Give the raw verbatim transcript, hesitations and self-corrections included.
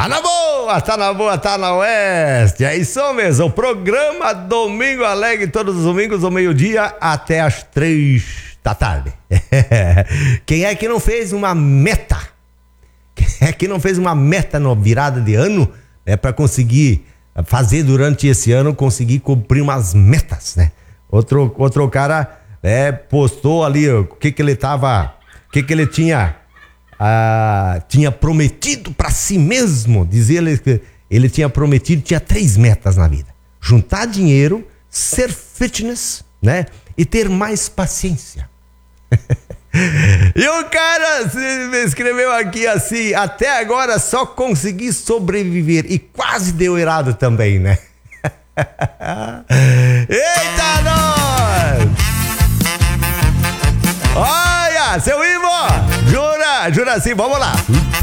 Tá na boa, tá na boa, tá na oeste. É isso mesmo, o programa Domingo Alegre, todos os domingos, ao meio-dia até as três da tarde. Quem é que não fez uma meta? Quem é que não fez uma meta na virada de ano, né, para conseguir fazer durante esse ano, conseguir cumprir umas metas, né? Outro, outro cara, né, postou ali o que que ele tava, o que que ele tinha... Ah, tinha prometido para si mesmo. Dizia ele que ele tinha prometido, tinha três metas na vida: juntar dinheiro, ser fitness, né, e ter mais paciência. E o cara escreveu aqui assim: até agora só consegui sobreviver, e quase deu errado também, né? Eita, nós! Olha, seu Ivo! Jura, jura assim, vamos lá.